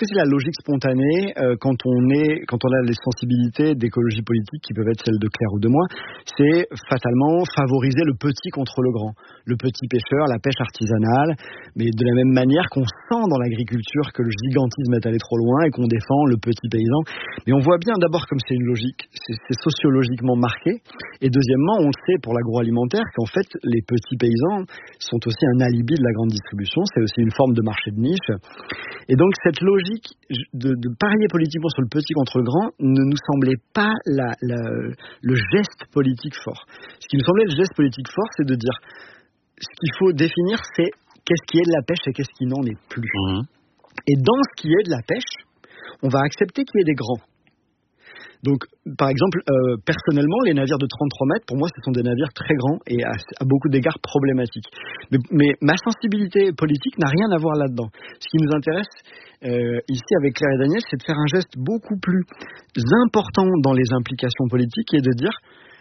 que c'est la logique spontanée quand on a les sensibilités d'écologie politique qui peuvent être celles de Claire ou de moi, c'est fatalement favoriser le petit contre le grand, le petit pêcheur, la pêche artisanale, mais de la même manière qu'on sent dans l'agriculture que le gigantisme est allé trop loin et qu'on défend le petit paysan. Mais on voit bien d'abord comme c'est une logique, c'est sociologiquement marqué, et deuxièmement, on le sait pour l'agroalimentaire qu'en fait les petits paysans sont aussi un alibi de la grande distribution, c'est aussi une forme de marché de niche. Et donc cette logique de parier politiquement sur le petit contre le grand ne nous semblait pas le geste politique fort. Ce qui nous semblait le geste politique fort, c'est de dire ce qu'il faut définir, c'est qu'est-ce qui est de la pêche et qu'est-ce qui n'en est plus. Et dans ce qui est de la pêche, on va accepter qu'il y ait des grands. Donc, par exemple, personnellement, les navires de 33 mètres, pour moi, ce sont des navires très grands et à beaucoup d'égards problématiques. Mais ma sensibilité politique n'a rien à voir là-dedans. Ce qui nous intéresse ici avec Claire et Daniel, c'est de faire un geste beaucoup plus important dans les implications politiques et de dire,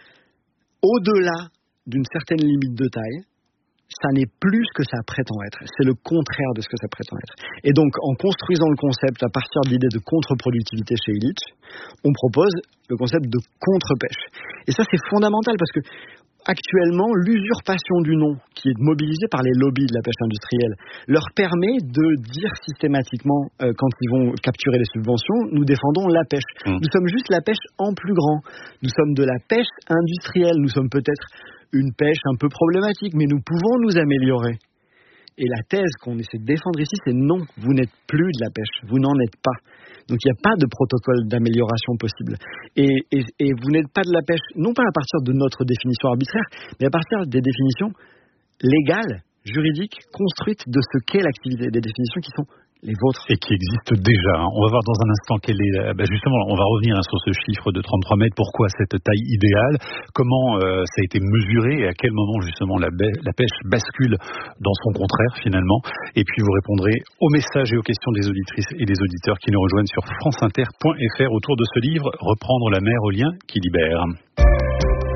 au-delà d'une certaine limite de taille, ça n'est plus ce que ça prétend être. C'est le contraire de ce que ça prétend être. Et donc, en construisant le concept à partir de l'idée de contre-productivité chez Illich, on propose le concept de contre-pêche. Et ça, c'est fondamental parce que, actuellement, l'usurpation du nom, qui est mobilisée par les lobbies de la pêche industrielle, leur permet de dire systématiquement, quand ils vont capturer les subventions, nous défendons la pêche. Nous sommes juste la pêche en plus grand. Nous sommes de la pêche industrielle. Nous sommes peut-être une pêche un peu problématique, mais nous pouvons nous améliorer. Et la thèse qu'on essaie de défendre ici, c'est non, vous n'êtes plus de la pêche, vous n'en êtes pas. Donc il n'y a pas de protocole d'amélioration possible. Et vous n'êtes pas de la pêche, non pas à partir de notre définition arbitraire, mais à partir des définitions légales, juridiques, construites de ce qu'est l'activité, des définitions qui sont les vôtres. Et qui existent déjà. On va voir dans un instant quelle est... justement, on va revenir sur ce chiffre de 33 mètres. Pourquoi cette taille idéale? Comment ça a été mesuré et à quel moment justement la pêche bascule dans son contraire finalement? Et puis vous répondrez aux messages et aux questions des auditrices et des auditeurs qui nous rejoignent sur franceinter.fr autour de ce livre « Reprendre la mer aux liens qui libèrent ».